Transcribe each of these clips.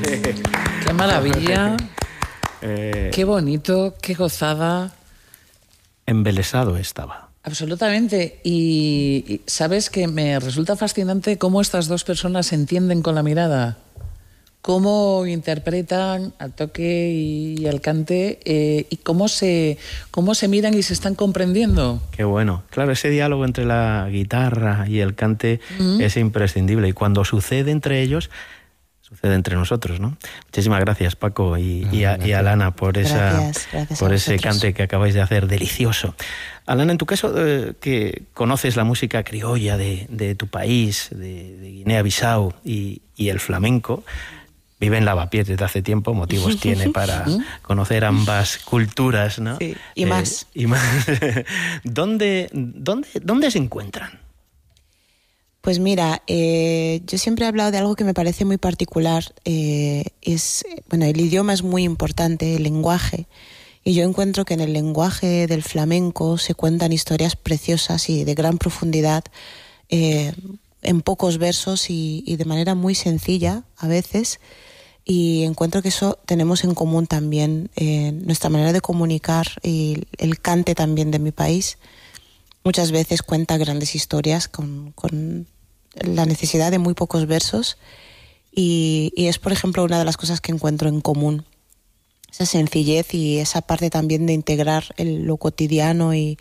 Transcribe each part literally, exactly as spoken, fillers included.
Qué maravilla. Eh, Qué bonito, qué gozada. embelesado estaba. Absolutamente. Y, y sabes que me resulta fascinante cómo estas dos personas se entienden con la mirada. Cómo interpretan al toque y al cante eh, y cómo se, cómo se miran y se están comprendiendo. Qué bueno. Claro, ese diálogo entre la guitarra y el cante uh-huh. es imprescindible. Y cuando sucede entre ellos, sucede entre nosotros, ¿no? Muchísimas gracias, Paco y, y, a, y a Alana por, esa, gracias, gracias por ese cante que acabáis de hacer, delicioso. Alana, en tu caso, eh, que conoces la música criolla de, de tu país, de, de Guinea-Bissau y, y el flamenco, vive en Lavapiés desde hace tiempo, motivos tiene para conocer ambas culturas, ¿no? Sí, y eh, más. Y más. ¿Dónde, dónde, ¿Dónde se encuentran? Pues mira, eh, yo siempre he hablado de algo que me parece muy particular. Eh, es, bueno, el idioma es muy importante, el lenguaje. Y yo encuentro que en el lenguaje del flamenco se cuentan historias preciosas y de gran profundidad, eh, en pocos versos y, y de manera muy sencilla a veces. Y encuentro que eso tenemos en común también, eh, nuestra manera de comunicar y el cante también de mi país. Muchas veces cuenta grandes historias con, con la necesidad de muy pocos versos y, y es, por ejemplo, una de las cosas que encuentro en común. Esa sencillez y esa parte también de integrar el, lo cotidiano y,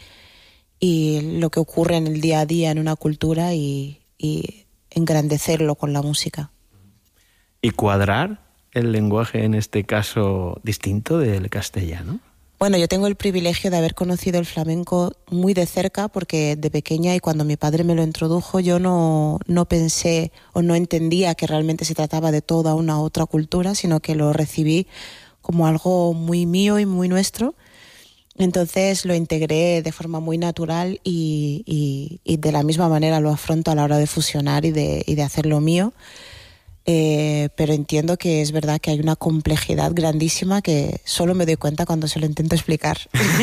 y lo que ocurre en el día a día en una cultura y, y engrandecerlo con la música. ¿Y cuadrar el lenguaje, en este caso, distinto del castellano? Bueno, yo tengo el privilegio de haber conocido el flamenco muy de cerca porque de pequeña y cuando mi padre me lo introdujo yo no, no pensé o no entendía que realmente se trataba de toda una otra cultura, sino que lo recibí como algo muy mío y muy nuestro. Entonces lo integré de forma muy natural y, y, y de la misma manera lo afronto a la hora de fusionar y de, y de hacerlo mío. Eh, pero entiendo que es verdad que hay una complejidad grandísima que solo me doy cuenta cuando se lo intento explicar.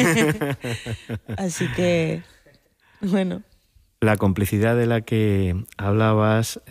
Así que, bueno. La complicidad de la que hablabas,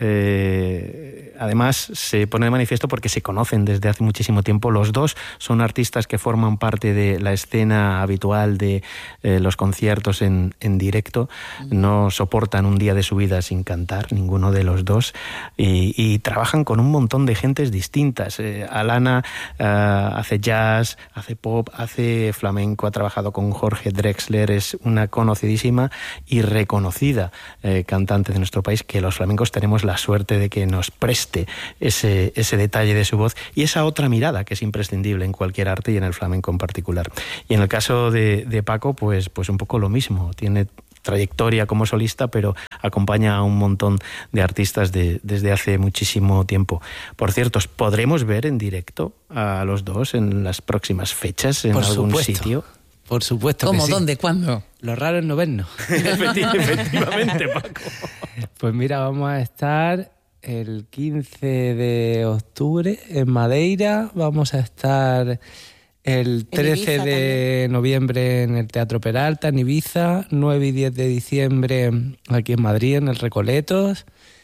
eh, además, se pone de manifiesto porque se conocen desde hace muchísimo tiempo. Los dos son artistas que forman parte de la escena habitual de eh, los conciertos en, en directo. No soportan un día de su vida sin cantar, ninguno de los dos, y, y trabajan con un montón de gentes distintas. Eh, Alana eh, hace jazz, hace pop, hace flamenco, ha trabajado con Jorge Drexler, es una conocidísima y reconocida Eh, cantante de nuestro país, que los flamencos tenemos la suerte de que nos preste ese, ese detalle de su voz y esa otra mirada que es imprescindible en cualquier arte y en el flamenco en particular. Y en el caso de, de Paco, pues, pues un poco lo mismo, tiene trayectoria como solista, pero acompaña a un montón de artistas de, desde hace muchísimo tiempo. Por cierto, ¿podremos ver en directo a los dos en las próximas fechas en Por algún supuesto. sitio? Por supuesto ¿Cómo? que sí. ¿Dónde? ¿Cuándo? Lo raro es no vernos. Efectivamente, Paco. Pues mira, vamos a estar el quince de octubre en Madeira, vamos a estar el trece de noviembre en el Teatro Peralta, en Ibiza, nueve y diez de diciembre aquí en Madrid, en el Recoletos,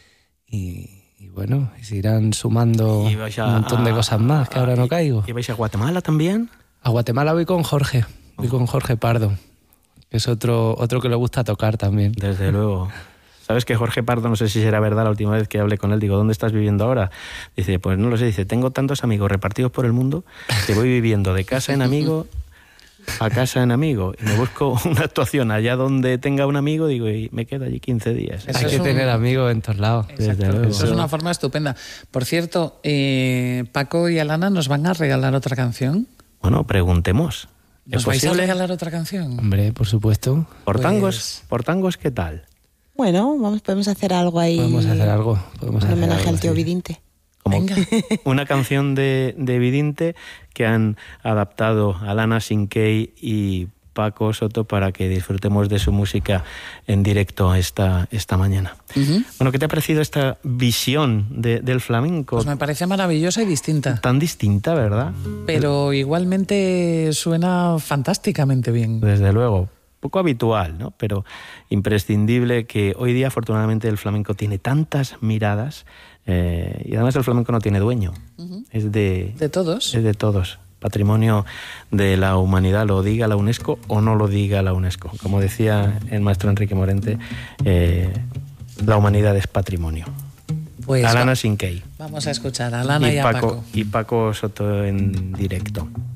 y, y bueno, y se irán sumando a, un montón de cosas más, que a, ahora no caigo. ¿Y vais a Guatemala también? A Guatemala voy con Jorge, voy con Jorge Pardo, que es otro, otro que le gusta tocar también. Desde luego. ¿Sabes que Jorge Pardo, no sé si será verdad, la última vez que hablé con él, digo, ¿dónde estás viviendo ahora? Dice, pues no lo sé, dice, tengo tantos amigos repartidos por el mundo que voy viviendo de casa en amigo a casa en amigo. Y me busco una actuación allá donde tenga un amigo, digo, y me quedo allí quince días. Hay que un... tener amigos en todos lados. Desde luego. Eso es una forma estupenda. Por cierto, eh, Paco y Alana nos van a regalar otra canción. Bueno, preguntemos. ¿Nos vais a regalar otra canción? Hombre, por supuesto. ¿Por pues... tangos? ¿Por tangos qué tal? Bueno, vamos, podemos hacer algo ahí. Podemos hacer algo. Podemos un hacer homenaje algo, al tío sí. Vidinte. Como Venga. Una canción de, de Vidinte que han adaptado Alana Sinkey y Paco Soto para que disfrutemos de su música en directo esta, esta mañana. Uh-huh. Bueno, ¿qué te ha parecido esta visión de, del flamenco? Pues me parece maravillosa y distinta. Tan distinta, ¿verdad? Pero igualmente suena fantásticamente bien. Desde luego. Poco habitual, ¿no? Pero imprescindible, que hoy día afortunadamente el flamenco tiene tantas miradas Eh, y además el flamenco no tiene dueño, uh-huh. es de, de todos. Es de todos. Patrimonio de la humanidad, lo diga la UNESCO o no lo diga la UNESCO. Como decía el maestro Enrique Morente, eh, la humanidad es patrimonio. Pues Alana va, Sinkei. Vamos a escuchar a Alana y, y a Paco, Paco. Y Paco Soto en directo.